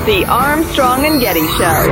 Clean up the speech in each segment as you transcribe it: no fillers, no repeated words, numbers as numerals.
The Armstrong and Getty Show.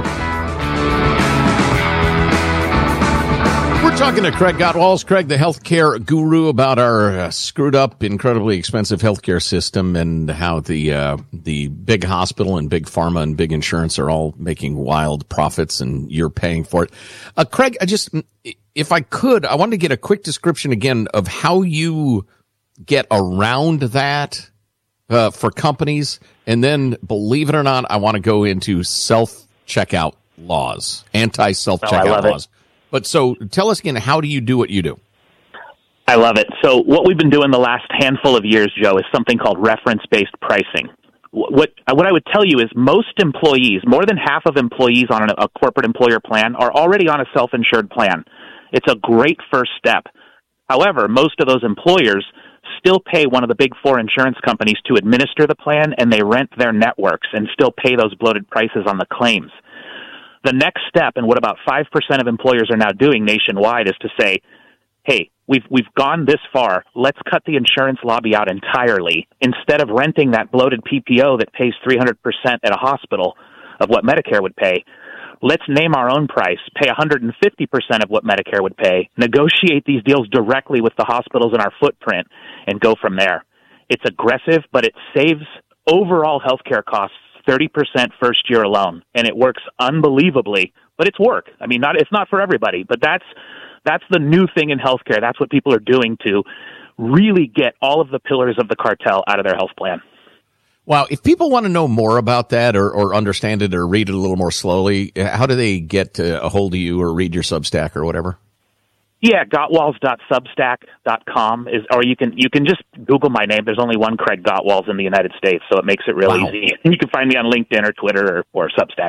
We're talking to Craig Gottwals, Craig, the healthcare guru, about our screwed up, incredibly expensive healthcare system and how the big hospital and big pharma and big insurance are all making wild profits and you're paying for it. Craig, if I could, I wanted to get a quick description again of how you get around that for companies. And then, believe it or not, I want to go into self-checkout laws, anti-self-checkout laws. But so tell us again, how do you do what you do? I love it. So what we've been doing the last handful of years, Joe, is something called reference-based pricing. What I would tell you is most employees, more than half of employees on a corporate employer plan, are already on a self-insured plan. It's a great first step. However, most of those employers still pay one of the big four insurance companies to administer the plan, and they rent their networks and still pay those bloated prices on the claims. The next step, and what about 5% of employers are now doing nationwide, is to say, hey, we've gone this far. Let's cut the insurance lobby out entirely. Instead of renting that bloated PPO that pays 300% at a hospital of what Medicare would pay, let's name our own price, pay 150% of what Medicare would pay, negotiate these deals directly with the hospitals in our footprint, and go from there. It's aggressive, but it saves overall healthcare costs 30% first year alone, and it works unbelievably. But it's work. I mean, it's not for everybody, but that's the new thing in healthcare. That's what people are doing to really get all of the pillars of the cartel out of their health plan. Wow. If people want to know more about that or understand it or read it a little more slowly, how do they get a hold of you or read your Substack or whatever? Yeah, gottwals.substack.com or you can just Google my name. There's only one Craig Gottwals in the United States, so it makes it real easy. You can find me on LinkedIn or Twitter or Substack.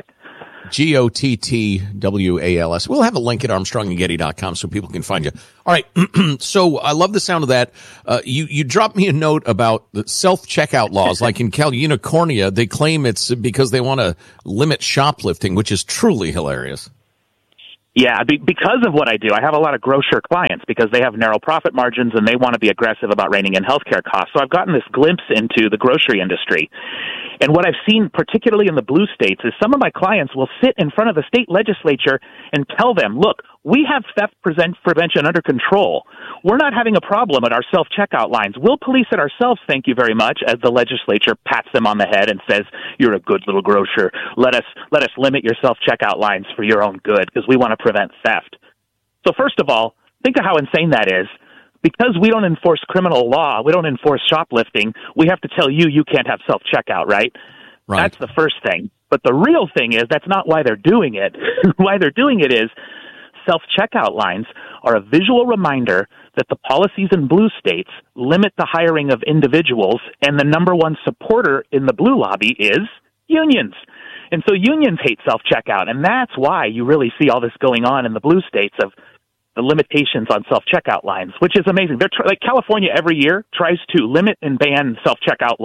Gottwals. We'll have a link at armstrongandgetty.com so people can find you. All right. So I love the sound of that. You dropped me a note about the self-checkout laws. Like in California, they claim it's because they want to limit shoplifting, which is truly hilarious. Yeah, because of what I do, I have a lot of grocer clients because they have narrow profit margins and they want to be aggressive about reining in healthcare costs. So I've gotten this glimpse into the grocery industry. And what I've seen, particularly in the blue states, is some of my clients will sit in front of the state legislature and tell them, look, we have theft prevention under control. We're not having a problem at our self-checkout lines. We'll police it ourselves, thank you very much, as the legislature pats them on the head and says, you're a good little grocer. Let us limit your self-checkout lines for your own good because we want to prevent theft. So first of all, think of how insane that is. Because we don't enforce criminal law, we don't enforce shoplifting, we have to tell you can't have self-checkout, right? That's the first thing. But the real thing is that's not why they're doing it. Why they're doing it is self-checkout lines are a visual reminder that the policies in blue states limit the hiring of individuals, and the number one supporter in the blue lobby is unions. And so unions hate self-checkout, and that's why you really see all this going on in the blue states of the limitations on self-checkout lines, which is amazing. They're like California every year tries to limit and ban self-checkout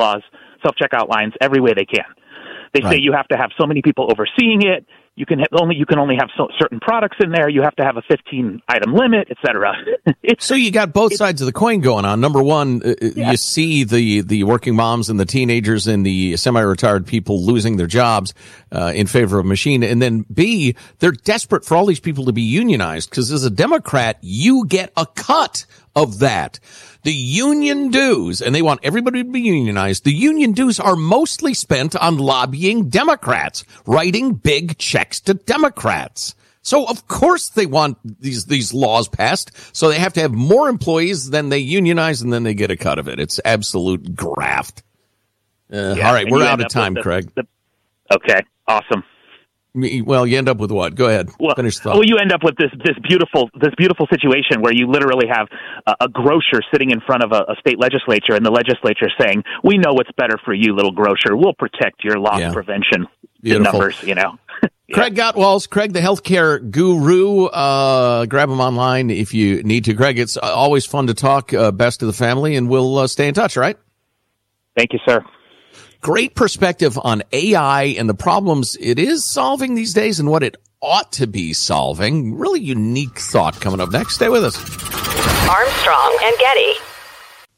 lines every way they can. They say you have to have so many people overseeing it. You can only have certain products in there. You have to have a 15-item limit, et cetera. So you got both sides of the coin going on. Number one, you see the working moms and the teenagers and the semi-retired people losing their jobs in favor of machine. And then B, they're desperate for all these people to be unionized because as a Democrat, you get a cut of that. The union dues, and they want everybody to be unionized, the union dues are mostly spent on lobbying Democrats, writing big checks to Democrats. So, of course, they want these laws passed, so they have to have more employees than they unionize, and then they get a cut of it. It's absolute graft. All right, we're out of time, Craig. Okay, awesome. Well, you end up with what? Go ahead. Finish the thought. Well, you end up with this beautiful situation where you literally have a grocer sitting in front of a state legislature, and the legislature saying, "We know what's better for you, little grocer. We'll protect your loss prevention numbers." You know. Craig Gottwals, Craig, the healthcare guru. Grab him online if you need to. Craig, it's always fun to talk. Best to the family, and we'll stay in touch. All right. Thank you, sir. Great perspective on AI and the problems it is solving these days and what it ought to be solving. Really unique thought coming up next. Stay with us. Armstrong and Getty.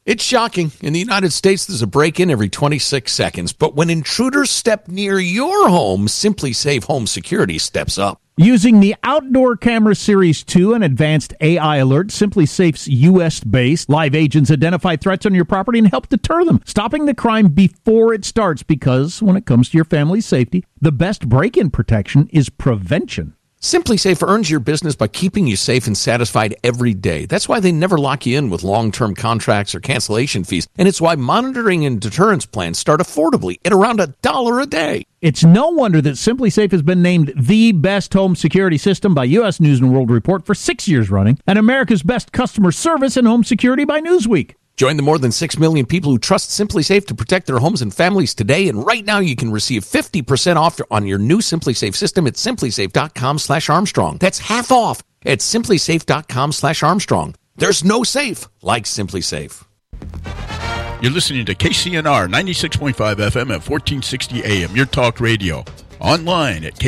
It's shocking. In the United States, there's a break-in every 26 seconds. But when intruders step near your home, SimpliSafe Home Security steps up. Using the Outdoor Camera Series 2 and advanced AI alert, SimpliSafe's U.S.-based live agents identify threats on your property and help deter them, stopping the crime before it starts. Because when it comes to your family's safety, the best break-in protection is prevention. SimpliSafe earns your business by keeping you safe and satisfied every day. That's why they never lock you in with long-term contracts or cancellation fees. And it's why monitoring and deterrence plans start affordably at around $1 a day. It's no wonder that SimpliSafe has been named the best home security system by U.S. News & World Report for 6 years running, and America's best customer service and home security by Newsweek. Join the more than 6 million people who trust SimpliSafe to protect their homes and families today. And right now you can receive 50% off on your new SimpliSafe system at SimpliSafe.com/Armstrong. That's half off at SimpliSafe.com/Armstrong. There's no safe like SimpliSafe. You're listening to KCNR 96.5 FM at 1460 AM, your talk radio. Online at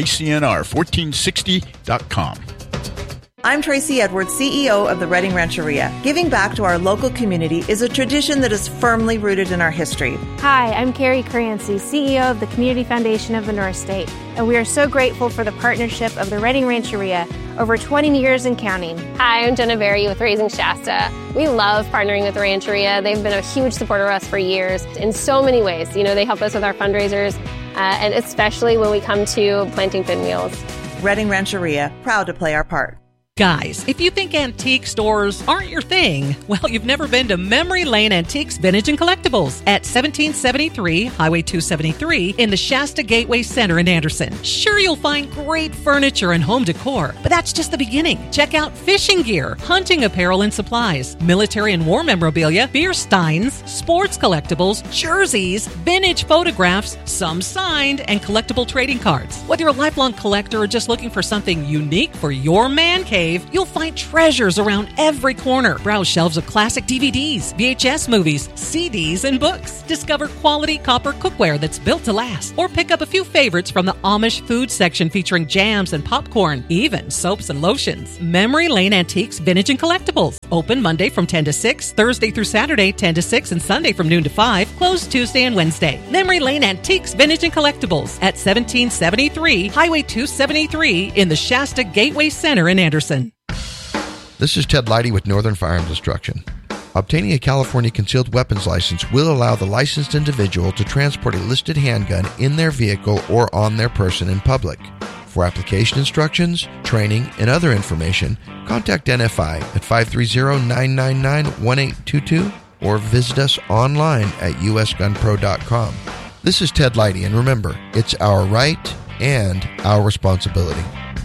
KCNR1460.com. I'm Tracy Edwards, CEO of the Redding Rancheria. Giving back to our local community is a tradition that is firmly rooted in our history. Hi, I'm Carrie Crancy, CEO of the Community Foundation of the North State, and we are so grateful for the partnership of the Redding Rancheria over 20 years and counting. Hi, I'm Jenna Berry with Raising Shasta. We love partnering with the Rancheria. They've been a huge supporter of us for years in so many ways. You know, they help us with our fundraisers, and especially when we come to planting pinwheels. Redding Rancheria, proud to play our part. Guys, if you think antique stores aren't your thing, well, you've never been to Memory Lane Antiques, Vintage, and Collectibles at 1773 Highway 273 in the Shasta Gateway Center in Anderson. Sure, you'll find great furniture and home decor, but that's just the beginning. Check out fishing gear, hunting apparel and supplies, military and war memorabilia, beer steins, sports collectibles, jerseys, vintage photographs, some signed, and collectible trading cards. Whether you're a lifelong collector or just looking for something unique for your man cave, you'll find treasures around every corner. Browse shelves of classic DVDs, VHS movies, CDs, and books. Discover quality copper cookware that's built to last. Or pick up a few favorites from the Amish food section featuring jams and popcorn, even soaps and lotions. Memory Lane Antiques, Vintage, and Collectibles. Open Monday from 10 to 6, Thursday through Saturday 10 to 6, and Sunday from noon to 5. Closed Tuesday and Wednesday. Memory Lane Antiques, Vintage, and Collectibles at 1773 Highway 273 in the Shasta Gateway Center in Anderson. This is Ted Leidy with Northern Firearms Instruction. Obtaining a California concealed weapons license will allow the licensed individual to transport a listed handgun in their vehicle or on their person in public. For application instructions, training, and other information, contact NFI at 530-999-1822 or visit us online at usgunpro.com. This is Ted Leidy, and remember, it's our right and our responsibility.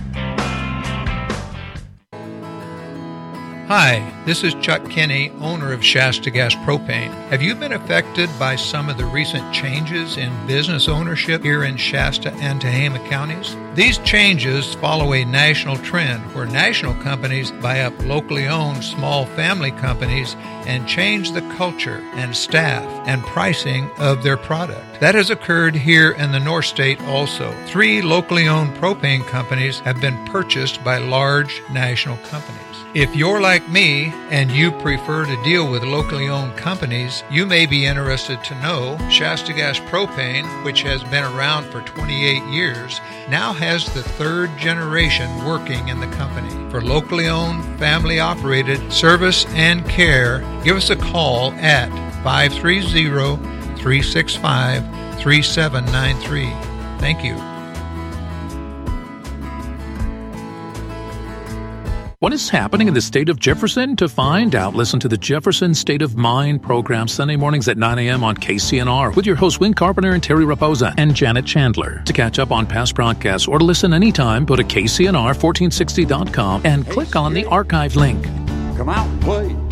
Hi, this is Chuck Kinney, owner of Shasta Gas Propane. Have you been affected by some of the recent changes in business ownership here in Shasta and Tehama counties? These changes follow a national trend where national companies buy up locally owned small family companies and change the culture and staff and pricing of their product. That has occurred here in the North State also. 3 locally owned propane companies have been purchased by large national companies. If you're like me and you prefer to deal with locally owned companies, you may be interested to know Shasta Gas Propane, which has been around for 28 years, now has the 3rd generation working in the company. For locally owned, family operated service and care, give us a call at 530-365-3793. Thank you. What is happening in the state of Jefferson? To find out, listen to the Jefferson State of Mind program Sunday mornings at 9 a.m. on KCNR with your hosts Win Carpenter and Terry Raposa and Janet Chandler. To catch up on past broadcasts or to listen anytime, go to KCNR1460.com and click on the archive link. Come out and play.